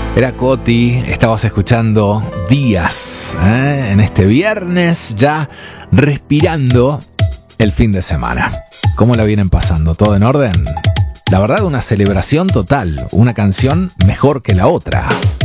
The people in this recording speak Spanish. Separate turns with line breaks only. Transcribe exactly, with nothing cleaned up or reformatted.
Era Coti, estabas escuchando Días, ¿eh? En este viernes ya respirando el fin de semana. ¿Cómo la vienen pasando? ¿Todo en orden? La verdad, una celebración total, una canción mejor que la otra.